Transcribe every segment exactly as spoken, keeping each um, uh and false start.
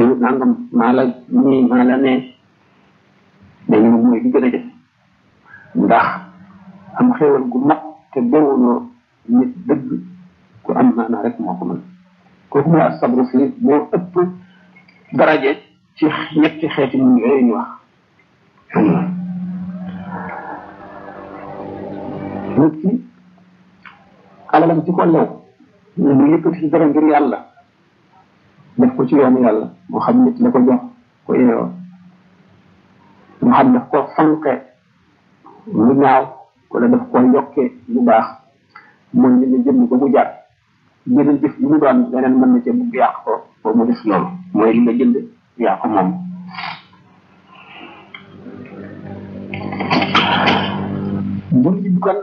diw nangam maa la nii maa la ne dañu moom mooy li gën a jëf ndax am xéewal gu mat te bewuloo nit dëgg ku am maanaa rek moo ko mën kooku mooy asabru fi moo ëpp daraje ci ñetti xeeti muñ yooyu ñu wax nit ki alalam ci ko lew mu yëkkati ci dara ngir yàlla def ko ci yoonu yàlla moo xam nit la ko jox ko yeeyoo moo xam daf ko fanqe lu ñaaw wala daf ko yokkee lu baax mooy li nga jënd ba mu jar jënd jëf lu mu doon leneen mën na ca bugg yàq ko ba mu def loolu mooy li nga jënd yaa ko moom bul ji kon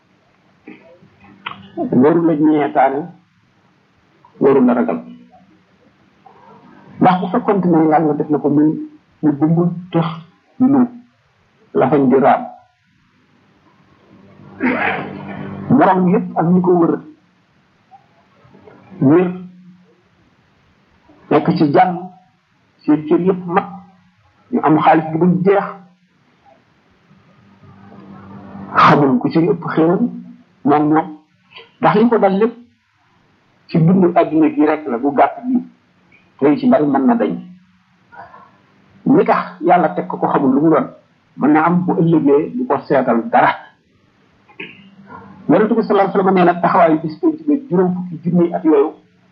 waru la ñeetaane waru la ragal ndax bu fekkoon ne yàlla def na ko muy mu dund tëx lu lafañ di raam morom yëpp ak ñi ko wër wér nekk ci jàmm seen cër yëpp mat ñu am xaalis bu duñ jeex xamul ku ci ëpp xéewal moom moom ndax li ko dal lépp ci dundu àdduna gi rek la bu gàtt bi tey ci bari mën na dañ li tax yàlla teg ko ko xamul lu mu doon mën na am bu ëllëgee du ko seetal dara yonent bi sallallahu alayhi wa sallam nee na taxawaayu bis penc bi juróom fukki junni at yooyu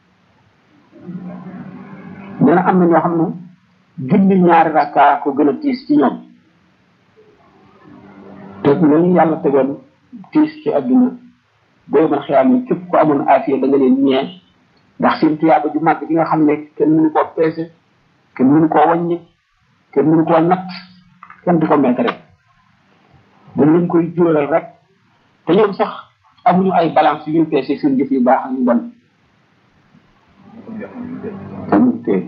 nee na am na ñoo xam ne julli ñaari rakka ko gën a tiis ci ñoom te loolu yàlla tegoon tiis ci àdduna booy man xiyaam yi képp ko amoon afiya da nga leen ñee ndax seen tuyaaba ju màgg bi nga xam ne kenn mënu koo peese kenn mënu koo wàññi kenn mënu koo natt kenn du ko mekk rek dañ leen koy jural rek te ñoom sax amuñu ay balance yu ñu peese seen jëf yu baax ak yu bon amuñ tee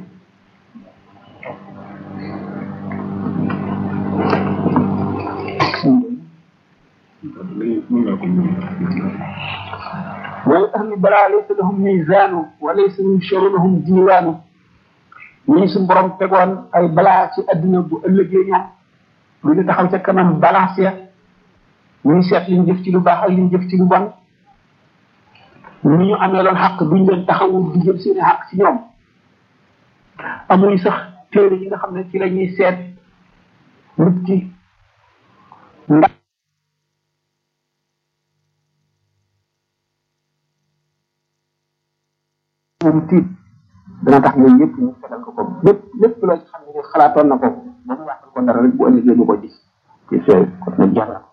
ولأهل البلاء ليس لهم ميزان وليس ينشر لهم ديوان ñi suñu borom tegoon ay balaa ci àdduna bu ëllëgee ñoom lu ñu taxaw ca kanam balance ya ñu seet liñ jëf ci lu baax ak liñ jëf ci lu bon ñu ñu amee loon xaq duñ leen taxawu di jël seeni xaq ci ñoom amuñ sax téere yi nga xam ne ci la ñuy seet nit ki ndax moom tiit dana tax yooyu yëpp ñu seetal ko ko lépp lépp loo xam ne xalaatoon na ko ba mu waxal ko dara rek bu ëllëgee du ko gis ci seey kon nag jar na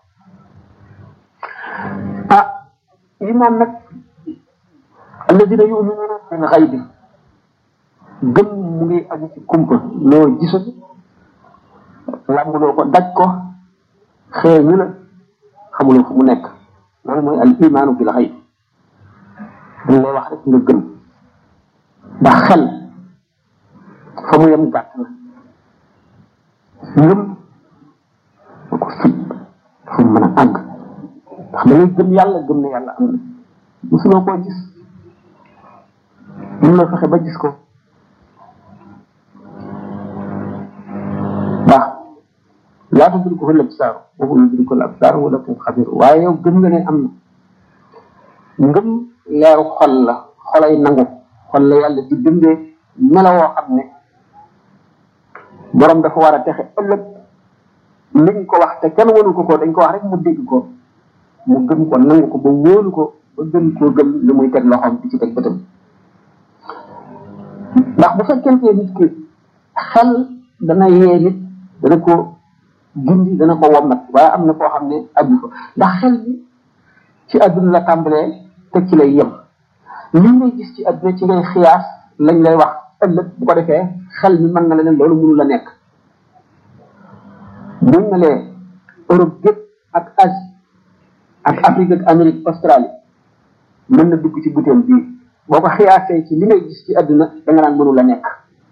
ah yi moom nag alladina yuminuna bil xaybi gëm mu ngi aju ci kumpa loo gisul làmbuloo ko daj ko xeeñu la xamuloo fu mu nekk loolu mooy al imaanu bil xayb dañ lay wax rek nga gëm ndax xel fa mu yem gàtt na ngëm ma ko fit dafa mën a àgg ndax da ngay gëm yàlla gëm ne yàlla am na mosuloo koo gis mën na fexe ba gis ko ndax laa tudrikuhu al-absaar wa huwa yudriku al-absaar wa latiful xabiir waaye yow gëm nga ne am na ngëm leeru xol la xolay nangu xol la yàlla di bindee melo woo xam ne borom dafa war a texe ëllëg liñ ko wax te kenn wënu ko ko dañ ko wax rek mu dégg ko mu gëm ko nangu ko ba wóolu ko ba gën koo gëm li muy teg loxoom di ci teg bëtam ndax bu fekkente nit ki xel dana yee nit dana ko gindi dana ko wommat waaye am na koo xam ne addu ko ndax xel bi ci àdduna la tàmbalee te ci lay yem li ngay gis ci àdduna ci ngay xiyaas lañ lay wax ëllëg bu ko defee xel mi mën na la ne loolu mënu la nekk buñ ne lee Europe gépp ak Asie ak Afrique ak Amérique Australie mën na dugg ci butéel bii boo ko xiyaasee ci li ngay gis ci àdduna da nga naan mënu la nekk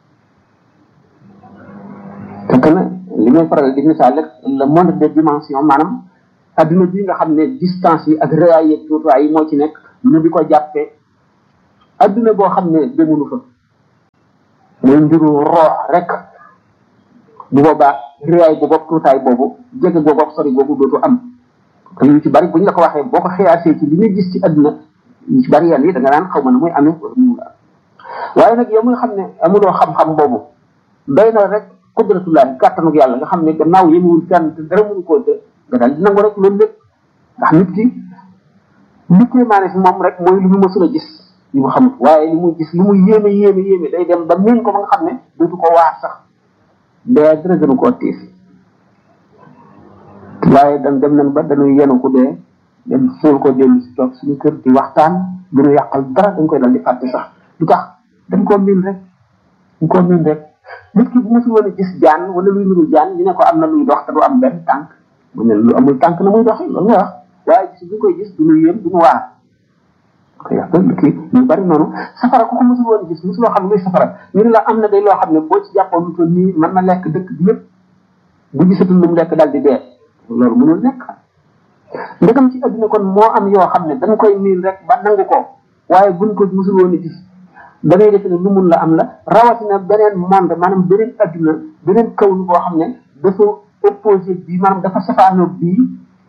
te kana li may faral di misaal rek le monde des dimensions maanaam àdduna bi nga xam ne distance yi ak réalité tuutaay yi moo ci nekk ñu di ko jàppee àdduna boo xam ne demunu fa mooy mbiru roox rek bu boobaa réyaay boobu tuutaay boobu jege boobu sori boobu dootu am te yu ci bari buñ la ko waxee boo ko xiyaasee ci li nga gis ci àdduna yu ci bari yan yi da nga naan xaw ma ne muy amee waaye nag yow nga xam ne amuloo xam-xam boobu doy na rek qudratullah kàttanug yàlla nga xam ne gannaaw yëmuwul fenn te dara mënu koo te nga daal di nangu rek loolu lépp ndax nit ki li kéemaane si moom rek mooy lu mu mësul a gis li mu xamut waaye li mu gis li mu yéeme yéeme yéeme day dem ba miin ko ba nga xam ne dootu ko waar sax dee dara gënu koo tiis waaye dan dem nañ ba dañuy yenu ku dee dem suul ko dellu si toog suñu kër di waxtaan gën a yàqal dara dañ koy dal di fàtte sax du tax dañ koo miin rek dañ koo miin rek nit ki bu mësul woon a gis jaan wala luy nuru jaan ñu ne ko am na luy dox te du am benn tànk mu ne lu amul tànk na muy doxee loolu nga wax waaye gis bi koy gis du ñu yéem du ñu waar ko yàq kii ñu bari noonu safara ku ko mësul woon gis mësuloo xam luy safara ñu ne la am na day loo xam ne boo ci jàppoon lu toll nii mën na lekk dëkk bi yëpp bu gisatul lu mu lekk daal di dee loolu mënul nekk ndegam ci adduna kon moo am yoo xam ne dañ koy miin rek ba nangu ko waaye buñ ko mësul woon gis da ngay defe ne lu mun la am la rawatina beneen monde maanaam beneen adduna beneen kaw boo xam ne dafa opposé bi maanaam dafa safaanoo bii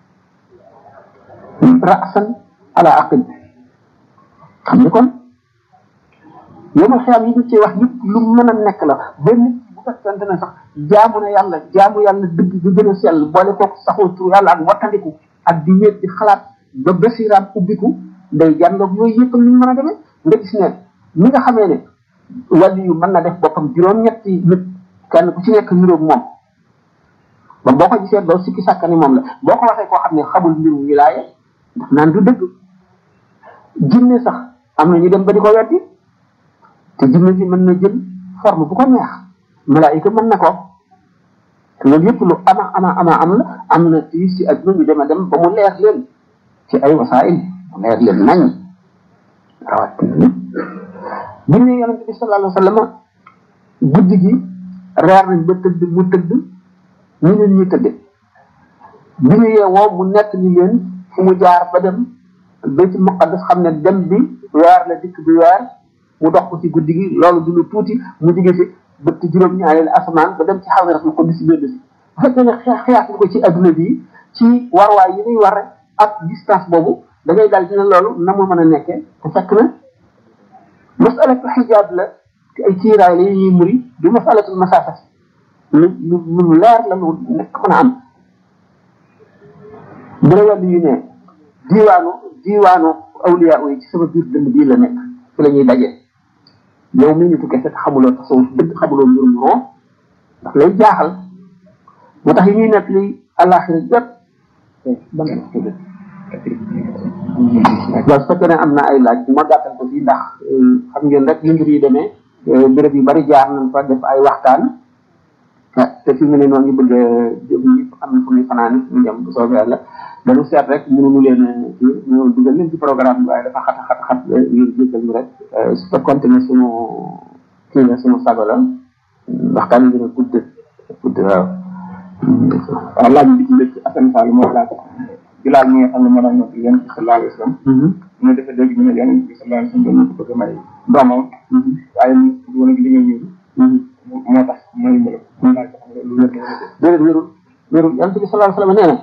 ra'san ala aqil xam ne kon yow ma xiyam yi ñu ci wax yëpp lu mën a nekk la benn bu fekkente ne sax jaamu na yàlla jaamu yàlla dëgg bi gën a sell boole koog saxoo tur yàlla ak wattandiku ak di wéet di xalaat ba basiraam ubbiku day jàndoog yooyu yëpp ni mu mën a demee nga gis ne ni nga xamee ne wàllu yu mën na def boppam juróom-ñetti nit kenn ku ci nekk niroog moom ba boo ko gisee doo sikki sàkka ni moom la boo ko waxee koo xam ne xamul mbiru wilaaya daf naan du dëgg jinne sax am na ñu dem ba di ko weddi te jinne si mën na jël forme bu ko neex malaayika mën na ko te loolu yëpp lu ama ama ama am la am na fii si adduna ñu dem a dem ba mu leer leen ci ay wasaayil mu leer leen nañ rawat jinne yonente bi sallallahu alayhi wa sallam guddi gi reer nañ ba tëdd mu tëdd ñu leen ñuy tëdde bi ñu yeewoo mu nekk ni leen fu mu jaar ba dem baytul muqaddas xam ne dem bi weer la dikk bi weer mu dox ko ci guddi gi loolu du lu tuuti mu jóge fi bëtt juróom-ñaareelu asamaan ba dem ci xaw na ko si benn si bu fekkee ne xiyaas ko ci adduna bi ci warwaay yi ñuy war ak distance boobu da ngay daal dina loolu na mu mën a nekkee te fekk na masalatu xijaab la ay ciiraay la ñuy muri du masalatul masafat lu lu lu leer la lu nekk mën a am bu la wàllu yu ne diwaanu diwaanu awliya yi ci sama biir dënd bii la nekk fi la ñuy daje yow mi ñu tukkee fekk xamuloo tasawuf dëgg xamuloo mbirum roo ndax lay jaaxal moo tax yi ñuy nekk li àllaaxira jot ban waaw su fekkee ne am na ay laaj ma gàttal ko fii ndax xam ngeen rek li mbir yi demee béréb yu bari jaar nañ fa def ay waxtaan te fi mu ne noonu ñu bëgg jëm ñi am na fu muy fanaan ñu dem bu soobee yàlla dañu seet rek mënuñu leen ñu dugal leen ci programme bi waaye dafa xat xat xat ngir jéggal ñu rek su fekkoonte ne suñu kii la suñu sago la waxtaan yi dina gudd gudd waaw waaw laaj bi ci léegi Assane Fall moo laaj Bilaal mi nga xam ne moo daan ñëw yéen sallallahu alayhi wa sallam mu ne dafa dégg ñu ne yéen bi sallallahu alayhi wa sallam dañu ko bëgg a may doomam waaye mu woon ak li nga ñëw moo tax may mu la laaj ko xam ne lu wér déedéet wérul wérul yonent bi sallallahu alayhi wa sallam nee na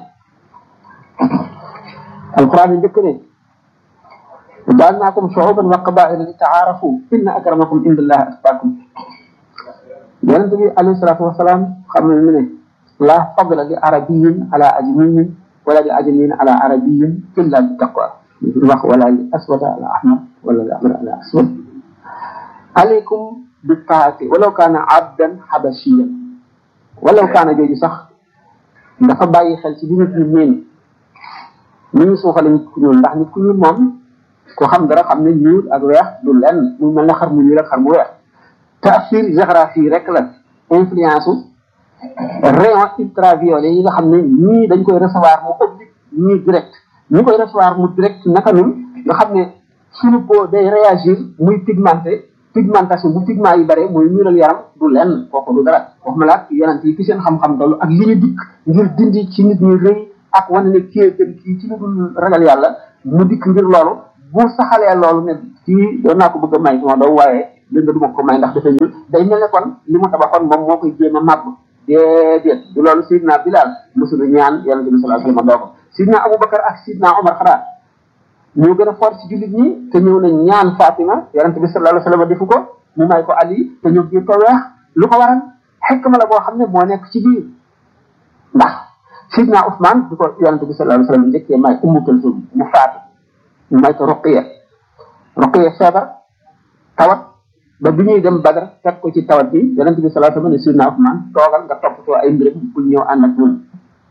alquran njëkk ne ja'alnaakum shu'uban wa qabaa'ila li ta'aarafu inna akramakum inda allahi atqaakum yonent bi alayhi salaatu wa salaam xam ne ne la fadla li arabiyyin ala ajamiyyin wala li ajamiyyin ala arabiyyin illa bi taqwa wax wala li aswada ala ahmar wala li ahmar ala aswad alaykum bi taati walaw kaana abdan habashiyan walaw kaana jooju sax dafa bàyyi xel ci bi nit ñi meen ni ñu suuxale nit ku ñuul ndax nit ku ñuul moom ko xam dara xam ne ñuul ak weex du lenn mu mel ne xar mu ñuul ak xar mu weex taasir géographie rek la influence rayon ultraviolet yi nga xam ne ñii dañ koy recevoir mu oblique ñii direct ñi koy recevoir mu direct naka nun nga xam ne suñu peau day réagir muy pigmenté pigmentation bu pigment yi bare mooy ñuulal yaram du lenn kooku du dara wax ma la yonent yi fi seen xam-xam dollu ak li ñu dikk ngir dindi ci nit ñi rëy ak wane ne kii gën kii ci lu dul ragal yàlla mu dikk ngir loolu bu saxalee loolu ne kii doon naa ko bëgg a may sama doom waaye li nga duma ko may ndax dafa ñuul day mel ne kon li mu tabaxoon moom moo koy jéem a màbb déedéet du loolu sidna Bilal mosul ñaan yonente bi sallallahu alayhi wasallam doo ko sidna Abubakar ak sidna Omar xanaa ñoo gën a fort ci jullit ñi te ñëw na ñaan Fatima yonente bi sallallahu alayhi wasallam defu ko mu may ko Ali te ñu biir ko weex lu ko waral xikma la boo xam ne moo nekk ci biir ndax sidna Ousmane di ko yonente bi sallallahu alayhi wasallam njëkkee may Ummu Kulsum mu faatu mu may ko Ruqiya Ruqiya feebar tawat ba bi ñuy dem Badar fekk ko ci tawat bi yonente bi sallallahu alayhi wasallam ne sidna Ousmane toogal nga toppatoo ay mbiram pour ñëw ànd ak ñun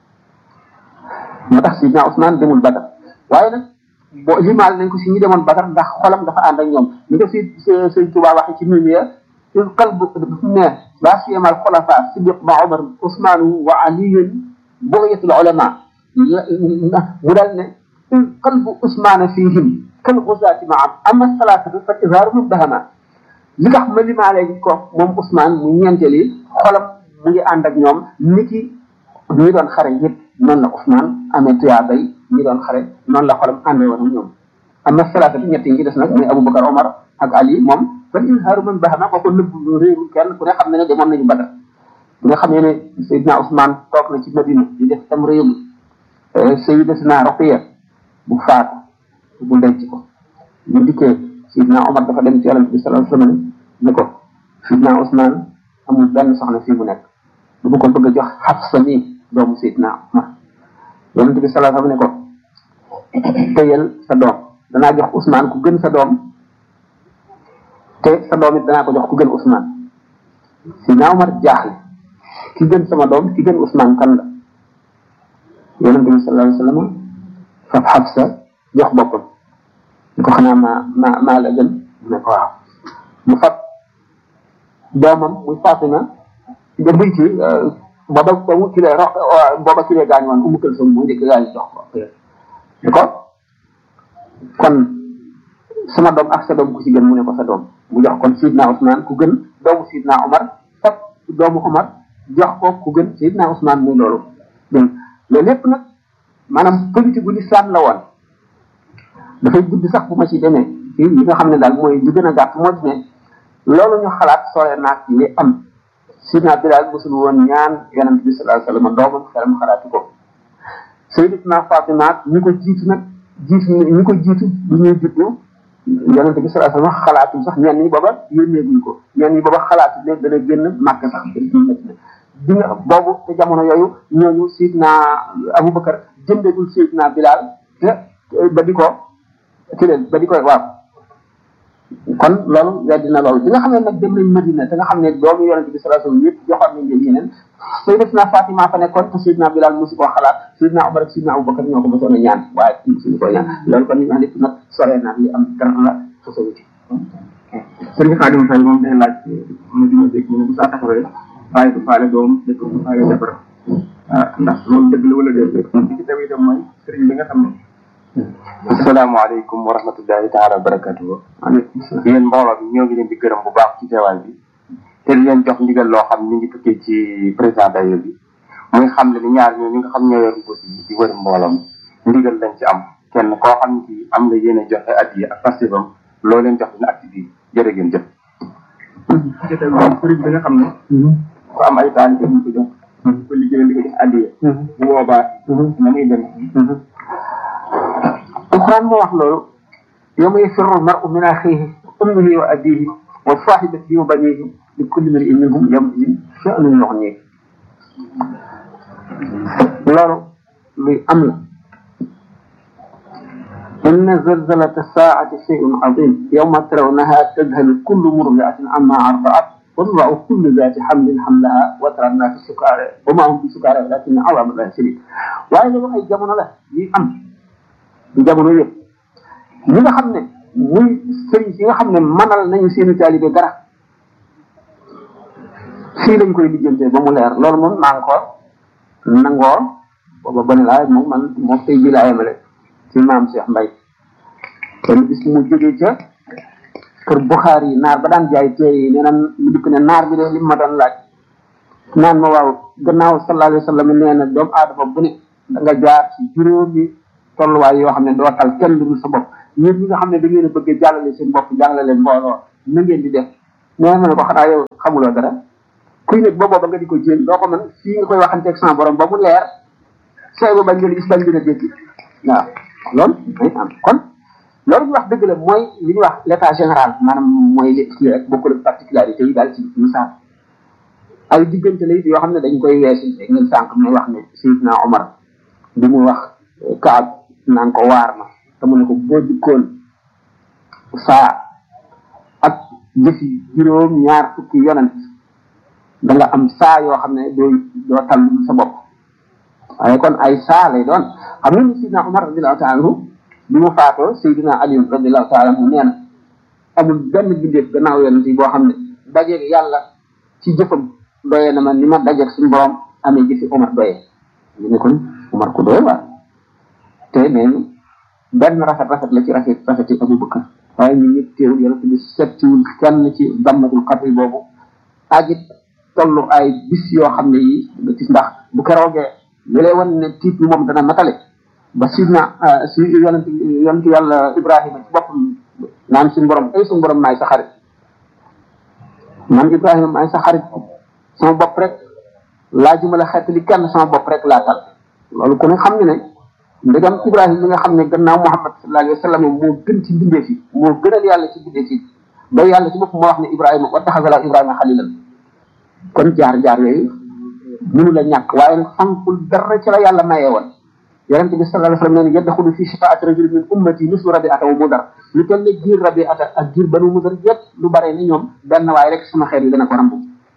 moo tax sidna Ousmane demul Badar waaye nag bo limaal nañ ko si ñi demoon Badar ndax xolam dafa ànd ak ñoom ñu nga si sëñ Tuubaa waxe ci mimiya il qalbu ne la siyama al khulafa Siddiq ma Umar Ousmane wa Ali bughyatul ulama mu dal ne il qalbu Ousmane fihim kal ghuzati ma'am amma salatatu fa izharuhum bahama li tax ma limaale ko moom Ousmane mu ñeenteel yi xolam mu ngi ànd ak ñoom niki ñi doon xare yëpp noonu la Ousmane amee tuyaabay ñi doon xare noonu la xolam àndee woon ak ñoom am na salaata bi ñett yi ngi des nag muy Aboubacar Omar ak Ali moom fa izhaaru man bahama ko ko nëbb réerul kenn ku ne xam ne ne demoon nañu Badar bi nga xamee ne Seydina Ousmane toog na ci Madina di def tam réew Sayyidatina Ruqayya bu faatu bu denc ko bu dikkee Seydina Omar dafa dem ci Yonent bi sallallahu alayhi wasallam ne ko Seydina Ousmane amul benn soxna fii mu nekk bu ko bëgg a jox Hafsa ni doomu Seydina Omar Yonent bi sallallahu alayhi wasallam ne ko teyel sa doom danaa jox Ousmane ku gën sa doom te sa doom it danaa ko jox ku gën Ousmane Seydina Omar jaaxle ki gën sama doom ki gën Ousmane kan la Yonent bi sallallahu alayhi wasallam fab Hafsa jox boppam ni ko xanaa maa maa maa la gën mu ne ko waaw mu fab doomam muy Fatima da buy ci booba boobu ki lay rox booba ki lay gaañ woon Ummu Kulsum mu njëkk gaañ jox ko ni ko kon sama doom ak sa doom ku ci gën mu ne ko sa doom mu jox kon Sidna Ousmane ku gën doomu Sidna Omar fab doomu Omar jox ko ku gën Sidna Ousmane muy loolu dégg loolu lépp nag maanaam politique bu l'islam la woon dafay gudd sax bu ma ci demee ci li nga xam ne daal mooy li gën a gàtt moo di ne loolu ñu xalaat sore naag li am Sidna Bilal mosul woon ñaan Yonent bi sallallahu alayhi wasallam doomam xelam xalaatu ko Sayyidatuna Fatima ñi ko jiitu nag jiitu ñi ko jiitu bu ñuy juddu Yonent bi sallallahu alayhi wasallam xalaatu sax ñenn ñi booba yónneeguñ ko ñenn ñi booba xalaatu ne dana génn Makka sax bi nga boobu te jamono yooyu ñooñu Sidna Aboubacar jëndegul Sidna Bilal te ba di ko ci leen ba di koy waaw kon loolu weddi na loolu bi nga xam ne nag dem nañ Madina te nga xam ne doomu Yonent bi sallallahu alayhi wasallam yëpp joxoon nañ leen ñeneen Sayyidatuna Fatima fa nekkoon te Sidna Bilal mosu koo xalaat Sidna Omar ak Sidna Aboubacar ñoo ko mosoon a ñaan waaye mosuñu koy ñaan loolu kon ñu naan lépp nag soree naa li am dara la sosowu ci sëriñ Xaadim Fay moom day laaj ma dima dégg ñu ne bu saa taxawee bàyyi du faale doom dëkk du faale jabaram ndax loolu dëgg la wala déet li ci dem itam mooy sëriñ bi nga xam ne asalaamaaleykum wa rahmatullahi taala wa barakatuhu yéen mbooloo bi ñoo ngi leen di gërëm bu baax ci teewaay bi te di leen jox ndigal loo xam ni ngi tukkee ci président dayo bi muy xam ne ni ñaar ñoo ñi nga xam ñoo yor nguur yi di wër mbooloo mi ndigal lañ ci am kenn koo xam ne ci am nga yéene joxe addiya ak pastéfam loo leen jox dina acte bi jërë ngeen jëf sëriñ bi nga xam ne ko am ay taalibe ñu ko jox ko liggéey li ko jox addiya bu boobaa na muy dem القرآن ما وحلو يوم يفر المرء من أخيه وأمه وأبيه وصاحبته وبنيه لكل امرئ منهم يومئذ شأن يغنيه لولو لأمر إن زلزلة الساعة شيء عظيم يوم ترونها تذهل كل مرضعة عما أرضعت وتضع كل ذات حمل حملها وترى الناس سكارى وما هم بسكارى ولكن عظام الله شديد وأين وحي جمعنا له لأمر di jamono yëpp ñi nga xam ne muy sëriñ si nga xam ne manal nañu seeni taalibe dara fii lañ koy lijjantee ba mu leer loolu moom maa ngi ko nangoo booba bane laa moom man moom tey ji laa yemale ci maam Cheikh Mbaye kenn bis mu jógee ca kër Buxaar yi naar ba daan jaay téere yi nee na mu dikk ne naar bi de li ma doon laaj naan ma waaw gannaaw sallallahu alayhi wa sallam nee na doomu aadama bu ne da nga jaar ci juróomi tolluwaay yoo xam ne doo tal kenn lu dul sa bopp ñun ñi nga xam ne da ngeen a bëgg jàllale seen bopp jàllale leen mbooloo na ngeen di def nee ma ne ko xanaa yow xamuloo dara kuy nekk boobu ba nga di ko jéem doo ko mën fii nga koy waxanteeg sama borom ba mu leer say ba bañ nga gis bañ dina dégg waaw loolu day am kon loolu ñu wax dëgg la mooy li ñuy wax l'état général maanaam mooy li rek bokkul ak particularité yi daal ci misaal ay diggante la it yoo xam ne dañ koy weesu rek ngeen sànq muy wax ne Seydina Omar bi mu wax Kaab naan ko waar ma te mu ne ko boo dikkoon saa ak jëfi juróom ñaar fukki yonent da nga am saa yoo xam ne doo doo tal sa bopp waaye kon ay saa lay doon xam nga ni Seydina Omar radiyallahu ta'ala anhu bi mu faatoo Seydina Ali radiyallahu ta'ala anhu nee na amul benn bindeef gannaaw yonent yi boo xam ne dajeeg yàlla ci jëfam doyee na ma ni ma dajeeg suñu borom amee jëfi Omar doyee ñu ne kon Omar ko doyee waa te mais benn rafet rafet la ci rafet rafet yi Abu Bakar waaye ñu ñëpp teewul yonent bi settiwul kenn ci dammatul xatri boobu ak it tollu ay bis yoo xam ne yi nga gis ndax bu keroogee li lay wan ne tiit bi moom dana matale ba sidna si yonent yonent yàlla Ibrahima ci boppam naan suñu borom ay suñu borom maay sa xarit man Ibrahima maay sa xarit sama bopp rek laajuma la xeetali kenn sama bopp rek laa tal loolu ku ne xam ne ne ndegam Ibrahima mi nga xam ne gannaaw Muhammad sallallahu alayhi wa sallam moo gën ci mbindeef yi moo gënal yàlla ci mbindeef yi ba yàlla ci bopp moo wax ne Ibrahima wattaxaza Ibrahima xalilan kon jaar-jaar yooyu mënu la ñàkk waaye nag fankul dara ci la yàlla mayee woon yonente bi sallallahu alayhi wa sallam nee na yadxulu fi shifaati rajulin min ummati mislu rabiata wa mudar lu toll ne giir rabiata ak giir banu mudar yëpp lu bare ni ñoom benn waaye rek sama xeet yi dana ko rambu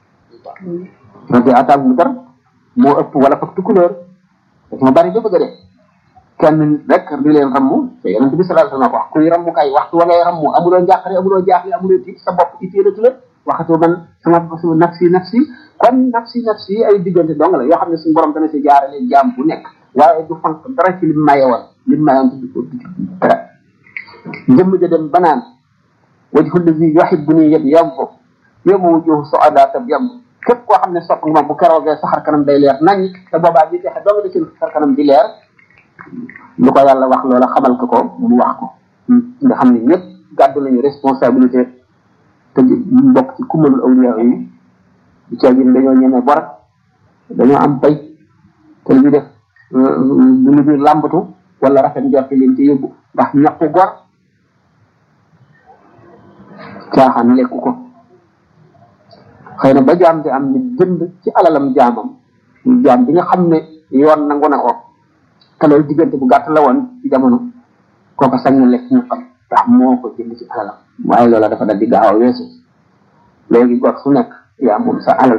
rabiata ak mudar moo ëpp wala fak tukulóor dañoo bari ba bëgg a dee kenn rek di leen rammu te yonente bi sallallahu alayhi wa sallam wax kuy rammu kay waxtu wa ngay rammu amuloo njàqare amuloo jaaxle amuloo tiit sa bopp itteelatu la waxatoo man sama sama nafsi nafsi kon nafsi nafsi ay diggante dong la yoo xam ne suñu borom dana si jaarale jaam bu nekk waaye du fank dara ci lim maye woon lim mayoon ci ko dara jëmm ja dem banaan wajhu allazi yuhibbuni yabyaddu yawma wujuhu su'ada tabyaddu képp koo xam ne sopp nga bu keroogee sa xar kanam day leer nañ te boobaa bi texe dong la ci xar kanam di leer lu ko yàlla wax loola xamal ko ko mu wax ko nga xam ne ñëpp gàddu nañu responsabilité te ñu bokk ci kumalul awliya yi di ca gin dañoo ñeme bor dañoo am pay te li ñu def du ñu biir làmbatu wala rafet njorti leen ci yóbbu ndax ñàkku gor caaxaan lekku ko xëy na ba jaam di am ni jënd ci alalam jaamam jaam bi nga xam ne yoon nangu na ko te loolu diggante bu gàtt la woon ci jamono kooka sañ na lekk ñu xam ndax moo ko jënd ci alalam waaye loola dafa dal di gaaw a weesu léegi gor su nekk yaa moom sa alal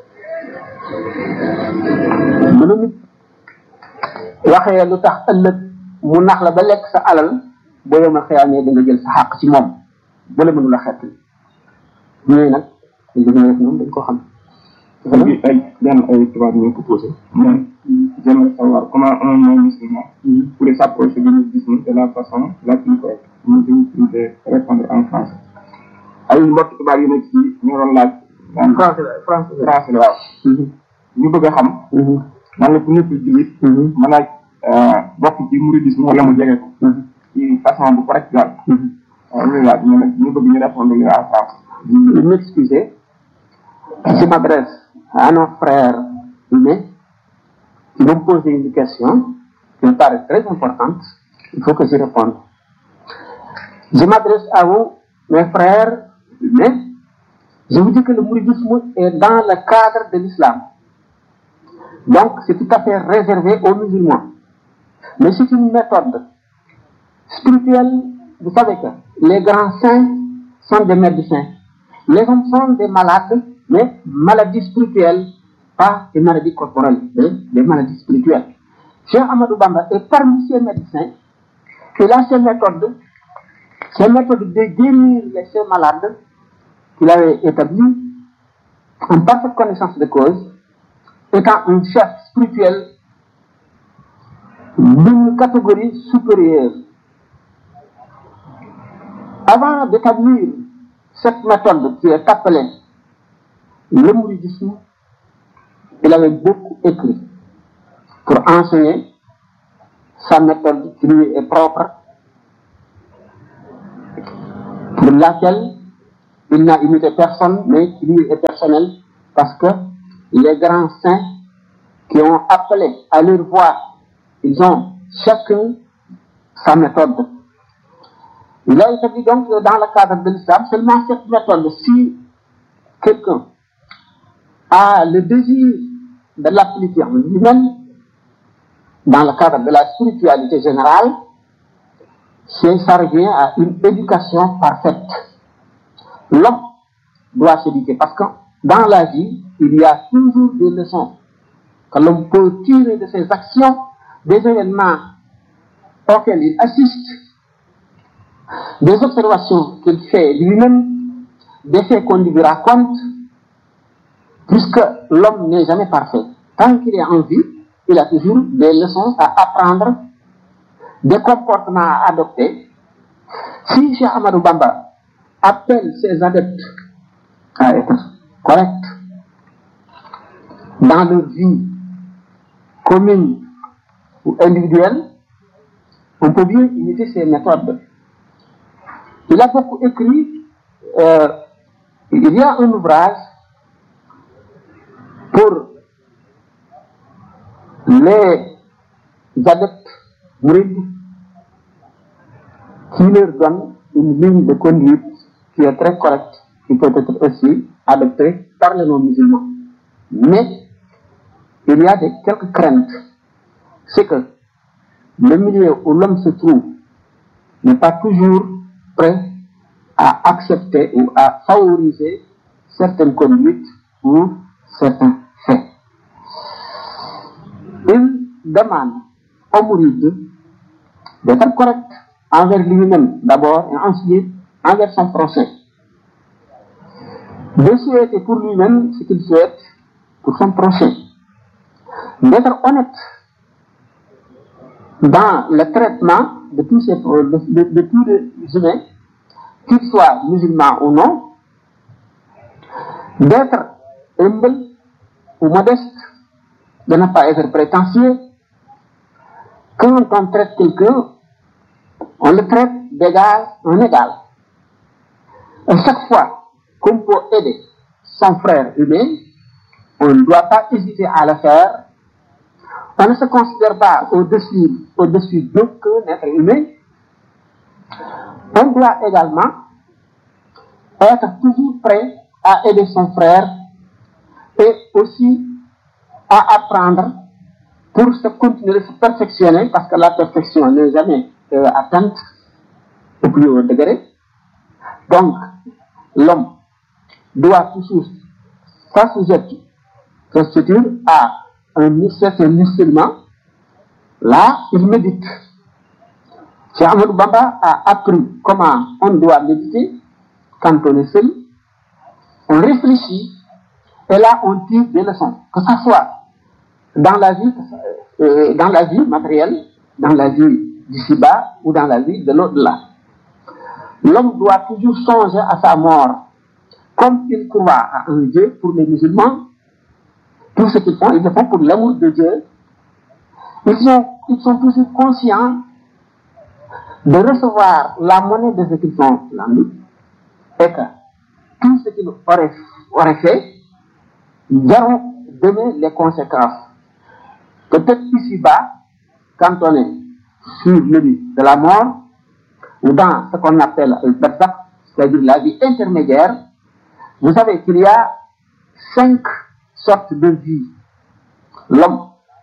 mënu nit waxee lu tax ëllëg mu nax la ba lekk sa alal boo yomal xiyaamee da nga jël sa xàq ci moom bu la mënu la xett ñooy nag li ñu def ñoom dañ ko xam bi ay benn ay tubaab ñu ko posé mais j'aimerais savoir comment un non musulman pourrait s'approcher du mouridisme de la façon la plus correcte ñu dañu répondre en français ay mbokk tubaab yu nekk ci ñu doon laaj français français français la waaw ñu bëgg a xam nan la ku nekk jullit mën a bokk ci mouridisme wala mu jege ko ci façon bu correct daal waaw loolu laaj ñu nag ñu bëgg ñu répondre li en français m'excuser je m'adresse à nos frères humains qui vont poser une question qui me paraît très importante. Il faut que j'y réponde. Je m'adresse à vous, mes frères humains. Je vous dis que le mouridisme est dans le cadre de l'islam. Donc, c'est tout à fait réservé aux musulmans. Mais c'est une méthode spirituelle. Vous savez que les grands saints sont des médecins. Les hommes sont des malades, mais maladies spirituelles, pas des maladies corporelles, mais des maladies spirituelles. Cheikh Ahmadou Bamba est parmi ces médecins, il a ces méthodes, ces méthodes de guérir les ces malades qu'il avait établies en parfaite connaissance de cause, étant un chef spirituel d'une catégorie supérieure. Avant d'établir cette méthode qui est appelée le mouridisme, il avait beaucoup écrit pour enseigner sa méthode qui lui est propre, pour laquelle il n'a imité personne, mais lui est personnel, parce que les grands saints qui ont appelé à leur voix, ils ont chacun sa méthode. Il a établi donc dans le cadre de l'islam seulement cette méthode. Si quelqu'un a le désir de l'appliquer en lui-même, dans le cadre de la spiritualité générale, ça revient à une éducation parfaite. L'homme doit s'éduquer parce que dans la vie, il y a toujours des leçons que l'homme peut tirer de ses actions, des événements auxquels il assiste, des observations qu'il fait lui-même, des faits qu'on lui raconte, puisque l'homme n'est jamais parfait. Tant qu'il est en vie, il a toujours des leçons à apprendre, des comportements à adopter. Si Cheikh Ahmadou Bamba appelle ses adeptes à être corrects dans leur vie commune ou individuelle, on peut bien imiter ses méthodes. Il a beaucoup écrit, euh, il y a un ouvrage pour les adeptes mourides qui leur donne une ligne de conduite qui est très correcte, qui peut être aussi adoptée par les non-musulmans. Mais il y a des, quelques craintes. C'est que le milieu où l'homme se trouve n'est pas toujours prêt à accepter ou à favoriser certaines conduites ou certains faits. Il demande au mouride d'être correct envers lui-même d'abord et ensuite envers son prochain. De souhaiter pour lui-même ce qu'il souhaite pour son prochain. D'être honnête dans le traitement de tous, ces, de, de, de tous les humains, qu'ils soient musulmans ou non. D'être humble ou modeste, de ne pas être prétentieux. Quand on traite quelqu'un, on le traite d'égal en égal. Et chaque fois qu'on peut aider son frère humain, on ne doit pas hésiter à le faire. On ne se considère pas au-dessus, au-dessus d'aucun être humain. On doit également être toujours prêt à aider son frère et aussi à apprendre pour se continuer de se perfectionner, parce que la perfection n'est jamais euh, atteinte au plus haut degré. Donc, l'homme doit toujours s'assujettir à un certain musulman. Là, il médite. Cheikh Ahmadou Bamba a appris comment on doit méditer quand on est seul. On réfléchit et là on tire des leçons, que ce soit dans la vie, euh, dans la vie matérielle, dans la vie d'ici-bas ou dans la vie de l'au-delà. L'homme doit toujours songer à sa mort. Comme il croit à un Dieu pour les musulmans, tout ce qu'ils font, ils le font pour l'amour de Dieu. Ils sont, ils sont toujours conscients de recevoir la monnaie de ce qu'ils font l'ennui, et que tout ce qu'ils auraient, auraient fait, ils verront demain les conséquences. Peut-être ici-bas, quand on est sur le lit de la mort, ou dans ce qu'on appelle le barzakh, c'est-à-dire la vie intermédiaire, vous savez qu'il y a cinq sortes de vie. L'homme,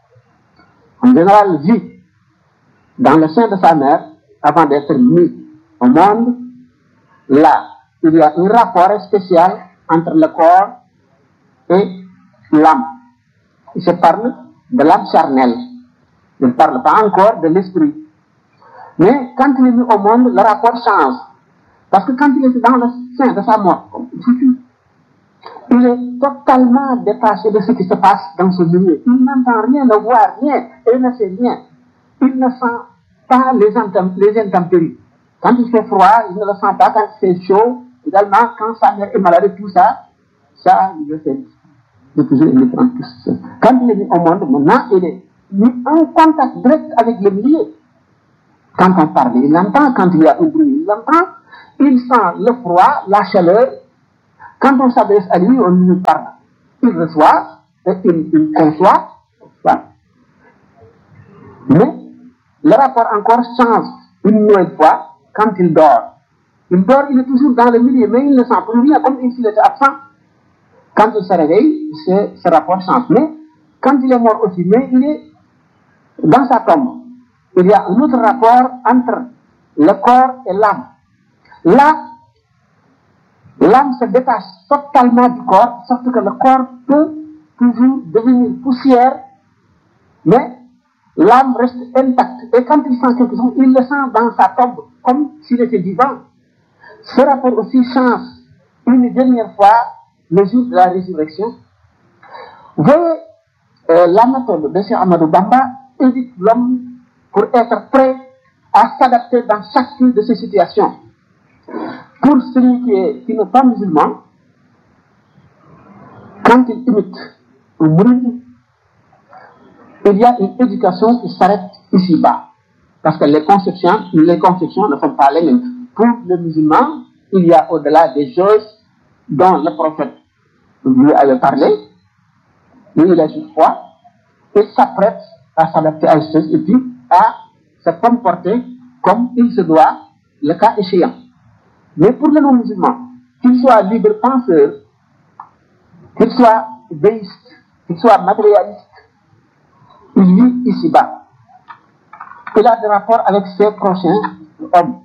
en général, vit dans le sein de sa mère avant d'être mis au monde. Là, il y a un rapport spécial entre le corps et l'âme. Il se parle de l'âme charnelle. Il ne parle pas encore de l'esprit. Mais quand il est mis au monde, le rapport change. Parce que quand il est dans le sein de sa mort, il est totalement détaché de ce qui se passe dans ce milieu. Il n'entend rien, ne voit rien, et ne sait rien. Il ne sent pas les, les intempéries. Quand il fait froid, il ne le sent pas. Quand il fait chaud, également, quand sa mère est malade, tout ça, ça, il le fait. Il est toujours indifférent. Quand il est mis au monde, maintenant, il est mis en contact direct avec le milieu. Quand on parle, il l'entend. Quand il y a un bruit, il l'entend. Il sent le froid, la chaleur, Quand on s'adresse à lui, on lui parle. Il reçoit et il, il conçoit. Mais le rapport encore change une nouvelle fois quand il dort. Il dort, il est toujours dans le milieu, mais il ne sent plus rien, comme s'il était absent. Quand il se réveille, ce, ce rapport change. Mais quand il est mort aussi, mais il est dans sa tombe. Il y a un autre rapport entre le corps et l'âme. Là, l'âme se détache totalement du corps, sauf que le corps peut toujours devenir poussière, mais l'âme reste intacte. Et quand il sent quelque chose, il le sent dans sa tombe, comme s'il était vivant. Ce rapport aussi change une dernière fois le jour de la résurrection. Vous voyez, euh, la méthode de Cheikh Ahmadou Bamba évite l'homme pour être prêt à s'adapter dans chacune de ces situations. Pour celui qui est, qui n'est pas musulman, quand il imite un mouride, il y a une éducation qui s'arrête ici-bas. Parce que les conceptions, les conceptions ne sont pas les mêmes. Pour le musulman, il y a au-delà des choses dont le prophète lui avait parlé, lui il a juste foi, et s'apprête à s'adapter à ces choses et puis à se comporter comme il se doit, le cas échéant. Mais pour le non-musulman, qu'il soit libre penseur, qu'il soit déiste, qu'il soit matérialiste, il vit ici-bas. Il a des rapports avec ses prochains hommes.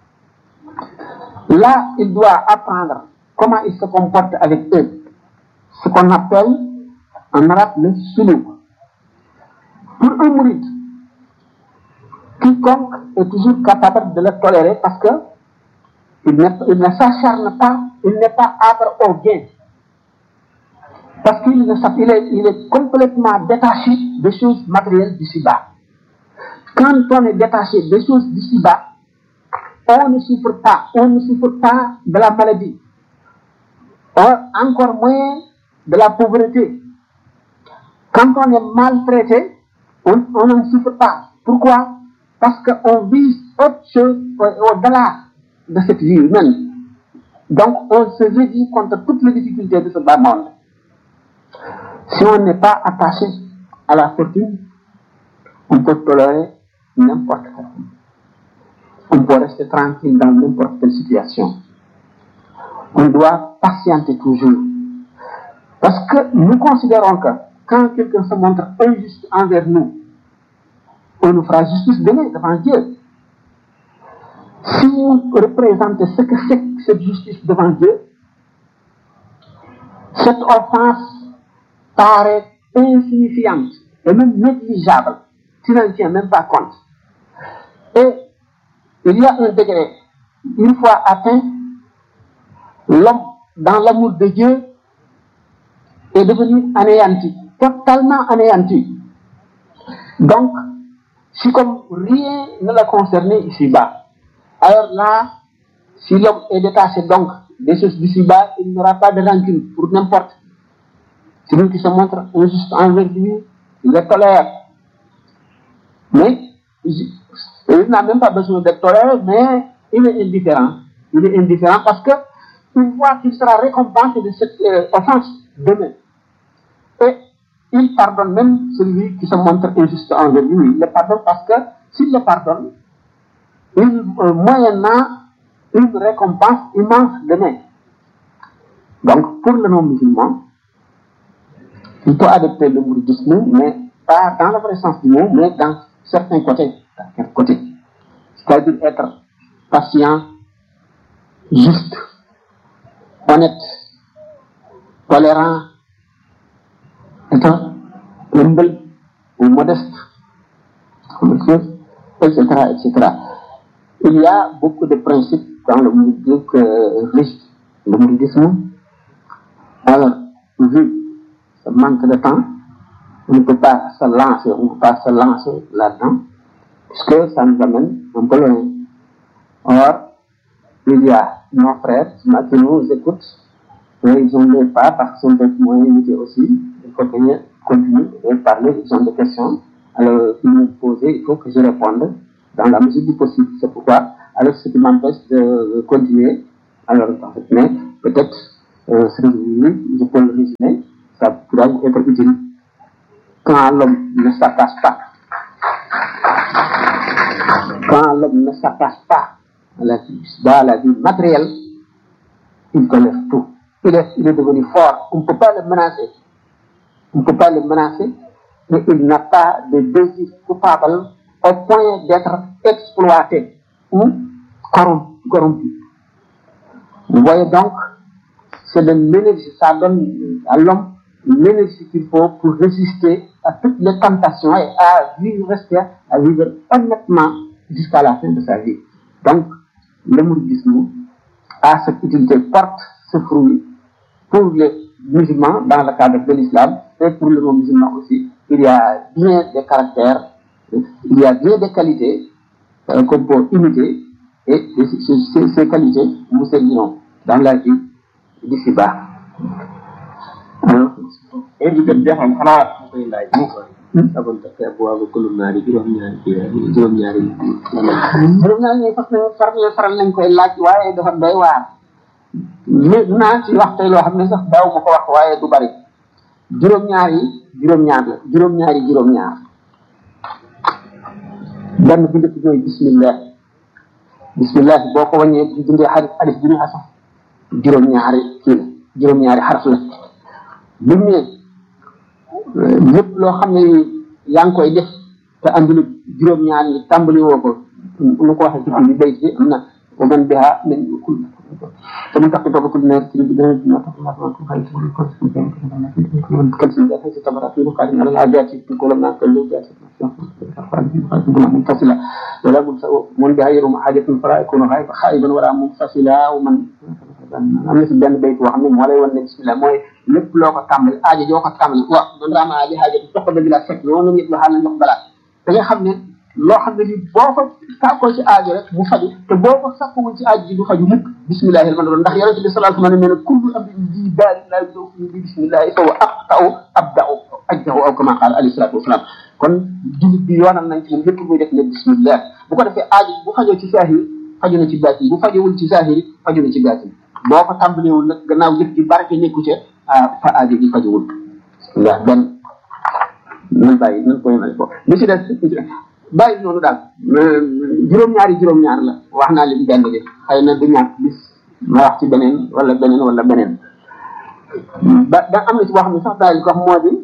Là, il doit apprendre comment il se comporte avec eux. Ce qu'on appelle en arabe le suluk. Pour un mouride, quiconque est toujours capable de le tolérer parce que il ne, il ne s'acharne pas, il n'est pas âpre au gain. Parce qu'il ne, il est, il est complètement détaché des choses matérielles d'ici-bas. Quand on est détaché des choses d'ici-bas, on ne souffre pas, on ne souffre pas de la maladie, or, encore moins de la pauvreté. Quand on est maltraité, on, on n'en souffre pas. Pourquoi? Parce qu'on vise autre chose au-delà de cette vie humaine. Donc, on se réduit contre toutes les difficultés de ce bas monde. Si on n'est pas attaché à la fortune, on peut tolérer n'importe quoi. On peut rester tranquille dans n'importe quelle situation. On doit patienter toujours. Parce que nous considérons que quand quelqu'un se montre injuste envers nous, on nous fera justice demain devant Dieu. Si vous représentez ce que c'est que cette justice devant Dieu, cette offense paraît insignifiante et même négligeable. Tu n'en tiens même pas compte. Et il y a un degré, une fois atteint, l'homme, dans l'amour de Dieu, est devenu anéanti, totalement anéanti. Donc, si comme rien ne l'a concerné ici-bas, alors là, si l'homme est détaché donc des choses d'ici-bas, il n'aura pas de rancune pour n'importe. Celui qui se montre injuste envers lui, il le tolère. Mais, il n'a même pas besoin d'être toléré, mais il est indifférent. Il est indifférent parce que, une fois qu'il sera récompensé de cette euh, offense demain, et il pardonne même celui qui se montre injuste envers lui. Il le pardonne parce que, s'il le pardonne, il, euh, moyennant une récompense immense demain. Donc, pour le non-musulman, il peut adopter le mouridisme, mais pas dans le vrai sens du mot, mais dans certains côtés. Dans quel côté? C'est-à-dire être patient, juste, honnête, tolérant, étant humble ou modeste, et cetera, et cetera. Il y a beaucoup de principes dans le mouridisme que riche le mouridisme. Alors, vu ce manque de temps, on ne peut pas se lancer, on ne peut pas se lancer là-dedans, puisque ça nous amène un peu loin. Or, il y a nos frères qui nous écoutent, et ils ont des pas parce qu'ils sont des moins limités aussi. Il faut que je continue de parler, ils ont des questions. Alors, ils me posent, il faut que je réponde dans la mesure du possible. C'est pourquoi, alors, ce qui m'empêche de continuer, alors, mais peut-être euh, ce résumé, je peux le résumer, ça pourra vous être utile. Quand l'homme ne s'attache pas, quand l'homme ne s'attache pas à la vie, dans la vie matérielle, il tolère tout. Il est, il est devenu fort. On ne peut pas le menacer. On ne peut pas le menacer, mais il n'a pas de désir coupable au point d'être exploité ou corrompu. Vous voyez donc, c'est de l'énergie, ça donne à l'homme l'énergie qu'il faut pour résister à toutes les tentations et à vivre, rester, à vivre honnêtement jusqu'à la fin de sa vie. Donc, le mouridisme a cette utilité, porte ce fruit pour les musulmans dans le cadre de l'islam et pour les non-musulmans aussi. Il y a bien des caractères, il y a bien des qualités euh, qu'on peut imiter et ces, ces qualités nous serviront dans la vie d'ici-bas. Alors, et du dem jeexam xanaa koy laaj sabon ta fee boobu kulum naari juróom ñaari juróom ñaari juróom ñaari ñi fas nañ faral faral nañ koy laaj waaye dafa doy waar mais naa ci wax tey loo xam ne sax daaw ma ko wax waaye du bari juróom ñaar yi juróom ñaar la juróom ñaari juróom ñaar benn bu njëkk mooy bismillah bismillah boo ko wàññee di dundee xarit alif bi ñu asaf juróom ñaari kii la juróom ñaari xaraf la bu ñu lépp loo xam ne yaa ngi koy def te andul juróom ñaar ñi tàmbali woo ko nu ko waxee ci biir bayt bi am na wa man biha min kul فمن تقي توبة الناس في البداية ما تطلع منكم خير من كل من كل سنة في تبرع في مقال على العادات في كل ما كل جات منفصلة ولا من بهير حاجة فلا يكون غائب خائبا ولا منفصلا ومن am na ci benn bayt boo xam ne moo lay wan ne bismillah mooy lépp loo ko tàmbali aajo joo ko tàmbali wax man raama aaji aajo bi topp bi la fekk loolu ñëpp la xaal jox balaa da nga xam ne loo xam ne li boo ko sàkkoo ci aajo rek mu faju te boo ko sàkkoo ci aajo ji du faju mukk bismillahi man doon ndax yonente bi sallallahu alayhi wa sallam nee na kullu amrin di baari la yow fi bi bismillahi fa wa aqta'u abda'u ajdahu aw kama qala alayhi salatu wasalam kon julit bi yoonal nañ ci moom lépp muy def ne bismillah bu ko defee aajo bu fajoo ci saahir faju na ci baatin bu fajowul ci saahir faju na ci baatin boo ko tàmbalewul nag gannaaw jëf ji barke nekku ca fa aajo ji fajuwul bismillah benn nan bàyyi nan koy may ko li ci des bàyyi noonu daal juróom-ñaari juróom-ñaar la wax naa leen benn bi xëy na du ñàkk bis ma wax ci beneen wala beneen wala beneen ba da am na ci boo xam ne sax daal ko wax moo di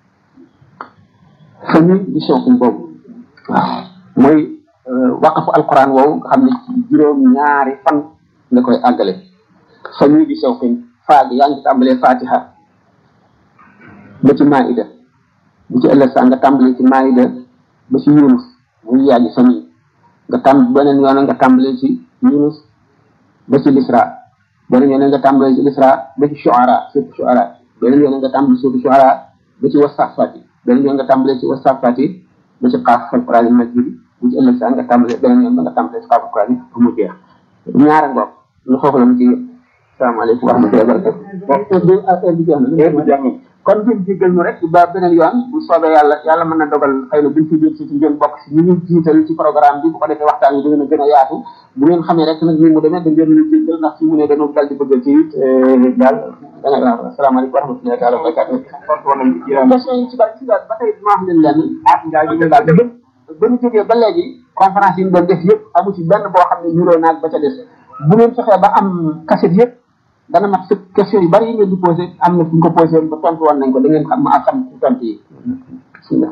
famille di shawqin boobu waaw mooy waqafu alquran woowu nga xam ne ci juróom-ñaari fan nga koy àggale famille di shawqin faag yaa ngi tàmbalee fatiha ba ci maida bu ci ëllëg sa nga tàmbalee ci maida ba ci Yunus muy yaaji famille nga tàmb beneen yoon nga tàmbalee ci Yunus ba ci Lisra beneen yoon nga tàmbalee ci Lisra ba ci Shu'ara surtout Shu'ara beneen yoon nga tàmbalee surtout Shu'ara ba ci Wasafati beneen yoon nga tàmbalee ci Wasafati ba ci Qaaf al-Qur'an al-Majid bu ci ëllëg sa nga tàmbalee beneen yoon nga tàmbalee ci Qaaf al-Qur'an ba mu jeex ñaara ngoog ñu xoox la mu ci salaamaaleykum wa rahmatullahi wa barakatuh kon ngeen jéggal ñu rek ba beneen yoon bu soobee yàlla yàlla mën na dogal xëy na buñ fi jël si ci ngeen bokk si ñu ñu jiital ci programme bi bu ko defee waxtaan yi dina gën a yaatu bu ngeen xamee rek nag ni mu demee da ngeen ñu jéggal ndax fi mu ne dañoo dal di bëggal ci it daal da nga waaw asalaamaaleykum wa rahmatullahi taala wa barakatuh question yi ci bari ci ba tey ma wax leen lenn ah ngaa ji daal ba ba ñu jógee ba léegi conférence yi ñu doon def yëpp amu ci benn boo xam ne ñuroo naag ba ca des bu ngeen fexee ba am cassette yëpp dana mat sëkk question yu bari yi ngeen di posé am na fu ñu ko posé ba tontu woon nañ ko da ngeen xam ma xam tontu yi bismillah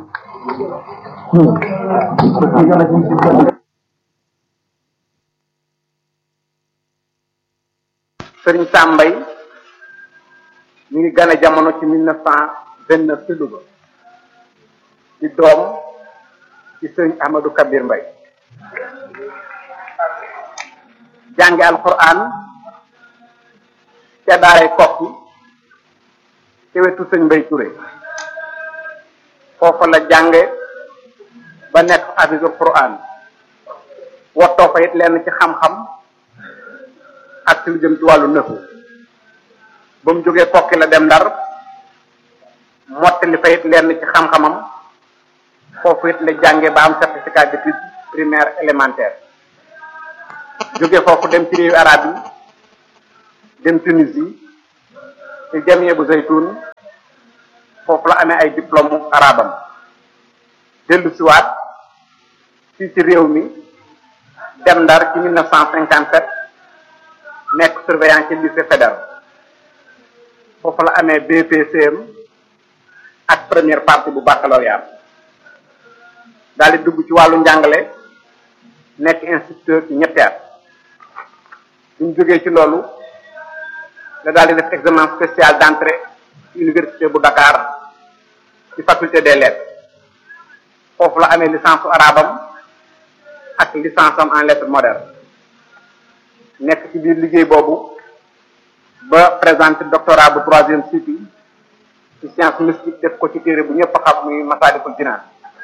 Sëriñ Sambay mi ngi gane jamono ci mille neuf cent vingt neuf ci Louga ci doom ci Sëriñ Ahmadou Kabir Mbay jànge alquran ca daaray Kokki ci wetu sëñ Mbay Touré foofa la jànge ba nekk hafizu quran wattoo fa it lenn ci xam-xam ak ci lu jëm ci wàllu nëfu ba mu jógee Kokki la dem Ndar mottali fa it lenn ci xam-xamam foofu it la jànge ba am certificat d'études primaire élémentaire jóge foofu dem ci réewu arab yi dem Tunisie ci jamie bu zaytun foofu la amee ay diplôme arabam dellu siwaat fii ci réew mi dem Ndar ci mille neuf cent cinquante-sept nekk surveillant ci lycée fédéral foofu la amee B P C M ak première partie bu baccalauréat daal di dugg ci wàllu njàngale nekk instituteur ci ñetti at bu ñu jógee ci loolu la daal di def examen spécial d'entrée ci université bu Dakar ci faculté des lettres foofu la amee licence su arabam ak licence am en lettres modernes nekk ci biir liggéey boobu ba présenté doctorat bu troisième cycle ci science mystique def ko ci téere bu ñëpp xam muy Masaalikul Jinaan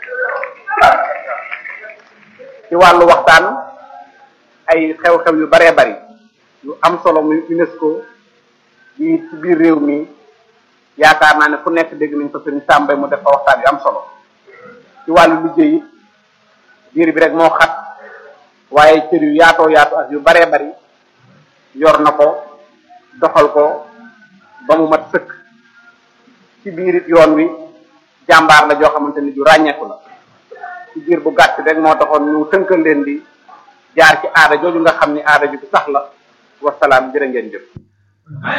ci wàllu waxtaan ay xew-xew yu baree bari yu am solo muy UNESCO yi ci biir réew mi yaakaar naa ne fu nekk dégg nañ ko sëñ Sàmba mu def fa waxtaan yu am solo ci wàllu liggéey it biir bi rek moo xat waaye cër yu yaatoo yaatu ak yu baree bari yor na ko doxal ko ba mu mat sëkk ci biir it yoon wi jàmbaar la joo xamante ni ju ràññeeku la ci biir bu gàtt rek moo taxoon ñu tënkal leen di jaar ci aada jooju nga xam ni aada ju sax la wasalaam jërë ngeen jëf